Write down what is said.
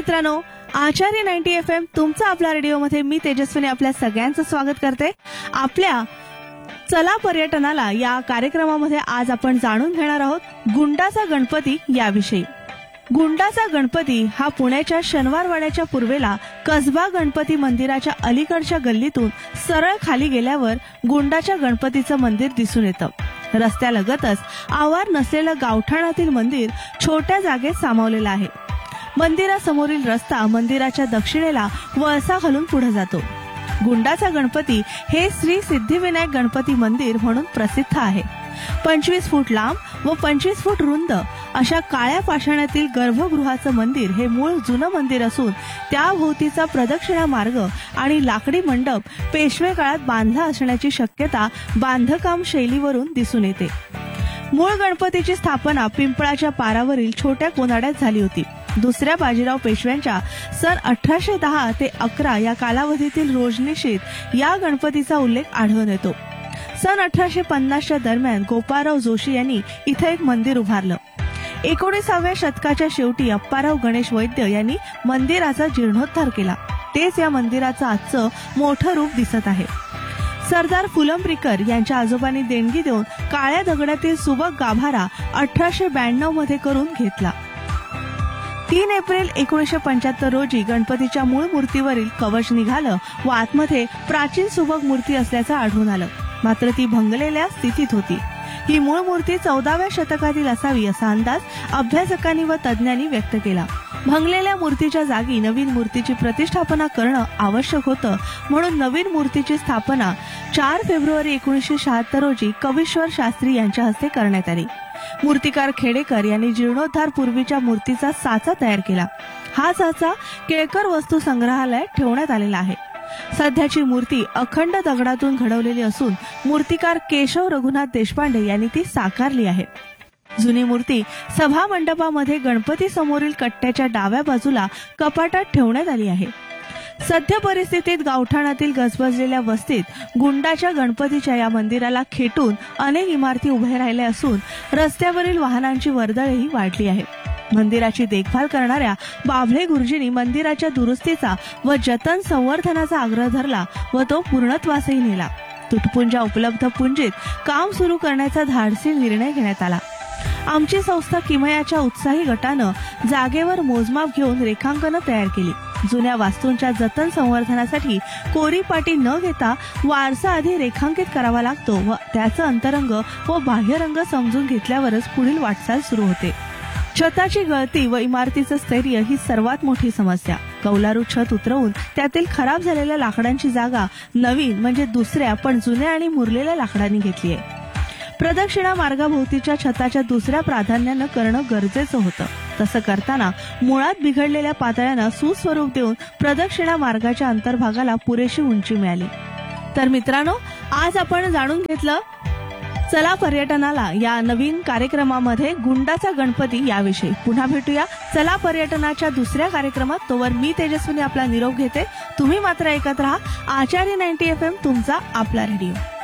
मित्रांनो, आचार्य 90 FM तुमचा आपला रेडिओमध्ये मी तेजस्विनी आपल्या सगळ्यांचं स्वागत करते. आपल्या चला पर्यटनाला या कार्यक्रमामध्ये आज आपण जाणून घेणार आहोत गुंडाचा गणपती याविषयी. गुंडाचा गणपती हा पुण्याच्या शनिवारवाड्याच्या पूर्वेला कसबा गणपती मंदिराच्या अलीकडच्या गल्लीतून सरळ खाली गेल्यावर गुंडाच्या गणपतीचं मंदिर दिसून येतं. रस्त्यालगतच आवार नसलेलं गावठाणातील मंदिर छोट्या जागेत सामावलेलं आहे. मंदिरासमोरील रस्ता मंदिराच्या दक्षिणेला वळसा घालून पुढे जातो. गुंडाचा गणपती हे श्री सिद्धिविनायक गणपती मंदिर म्हणून प्रसिद्ध आहे. 25 फूट लांब व 25 फूट रुंद अशा काळ्या पाषाणातील गर्भगृहाचं मंदिर हे मूळ जुनं मंदिर असून त्याभोवतीचा प्रदक्षिणा मार्ग आणि लाकडी मंडप पेशवे काळात बांधला असण्याची शक्यता बांधकाम शैलीवरून दिसून येते. मूळ गणपतीची स्थापना पिंपळाच्या पारावरील छोट्या कोनाड्यात झाली होती. दुसऱ्या बाजीराव पेशव्यांच्या सन 1810 ते 11 या कालावधीतील रोजनिशीत या गणपतीचा उल्लेख आढळून येतो. सन 1850च्या दरम्यान गोपाळराव जोशी यांनी इथे एक मंदिर उभारलं. 19व्या शतकाच्या शेवटी अप्पाराव गणेश वैद्य यांनी मंदिराचा जीर्णोद्धार केला. तेच या मंदिराचं आजचं मोठं रूप दिसत आहे. सरदार फुलंब्रीकर यांच्या आजोबांनी देणगी देऊन काळ्या दगडातील सुबक गाभारा 1892 मध्ये करून घेतला. 3 एप्रिल 1975 रोजी गणपतीच्या मूळ मूर्तीवरील कवच निघालं व आतमध्ये प्राचीन सुबक मूर्ती असल्याचं आढळून आलं. मात्र ती भंगलेल्या स्थितीत होती. ही मूळ मूर्ती 14व्या शतकातील असावी असा अंदाज अभ्यासकांनी व तज्ज्ञांनी व्यक्त केला. भंगलेल्या मूर्तीच्या जागी नवीन मूर्तीची प्रतिष्ठापना करणं आवश्यक होतं, म्हणून नवीन मूर्तीची स्थापना 4 फेब्रुवारी 1976 रोजी कवीश्वर शास्त्री यांच्या हस्ते करण्यात आली. मूर्तिकार खेडेकर यांनी जीर्णोद्धार पूर्वीच्या मूर्तीचा साचा तयार केला. हा साचा केळकर वस्तू संग्रहालयात ठेवण्यात आलेला आहे. सध्याची मूर्ती अखंड दगडातून घडवलेली असून मूर्तिकार केशव रघुनाथ देशपांडे यांनी ती साकारली आहे. जुनी मूर्ती सभा मंडपामध्ये गणपती समोरील कट्ट्याच्या डाव्या बाजूला कपाटात ठेवण्यात आली आहे. सध्या परिस्थितीत गावठाणातील गजबजलेल्या वस्तीत गुंडाच्या गणपतीच्या या मंदिराला खेटून अनेक इमारती उभ्या राहिल्या असून रस्त्यावरील वाहनांची वर्दळही वाढली आहे. मंदिराची देखभाल करणाऱ्या बाभळे गुरुजींनी मंदिराच्या दुरुस्तीचा व जतन संवर्धनाचा आग्रह धरला व तो पूर्णत्वासही नेला. तुटपुंजा उपलब्ध पुंजीत काम सुरू करण्याचा धाडसी निर्णय घेण्यात आला. आमची संस्था किमयाच्या उत्साही गटानं जागेवर मोजमाप घेऊन रेखांकनं तयार केली. जुन्या वास्तूंच्या जतन संवर्धनासाठी कोरी पाटी न घेता वारसा आधी रेखांकित करावा लागतो व त्याचं अंतरंग व बाह्यरंग समजून घेतल्यावरच पुढील वाटचाल सुरू होते. छताची गळती व इमारतीचं स्थैर्य ही सर्वात मोठी समस्या. कौलारू छत उतरवून त्यातील खराब झालेल्या लाकडांची जागा नवीन म्हणजे दुसऱ्या पण जुन्या आणि मुरलेल्या लाकडांनी घेतली आहे. प्रदक्षिणा मार्गाभोवतीच्या छताच्या दुसऱ्या प्राधान्यानं करणं गरजेचं होतं. तसं करताना मुळात बिघडलेल्या पातळ्यांना सुस्वरूप देऊन प्रदक्षिणा मार्गाच्या अंतर्भागाला पुरेशी उंची मिळाली. तर मित्रांनो, आज आपण जाणून घेतलं चला पर्यटनाला या नवीन कार्यक्रमामध्ये गुंडाचा गणपती याविषयी. पुन्हा भेटूया चला पर्यटनाच्या दुसऱ्या कार्यक्रमात. तोवर मी तेजस्विनी आपला निरोप घेते. तुम्ही मात्र ऐकत राहा आचार्य 90 FM तुमचा आपला रेडिओ.